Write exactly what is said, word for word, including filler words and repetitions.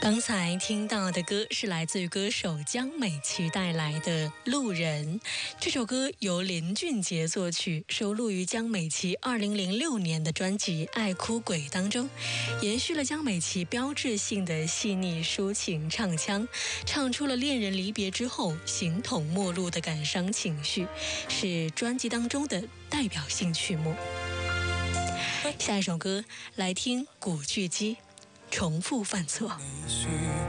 刚才听到的歌是来自于歌手江美琪带来的《路人》。这首歌由林俊杰作曲，收录于江美琪二零零六年的专辑《爱哭鬼》当中，延续了江美琪标志性的细腻抒情唱腔，唱出了恋人离别之后形同陌路的感伤情绪，是专辑当中的代表性曲目。下一首歌来听古巨基《重复犯错》。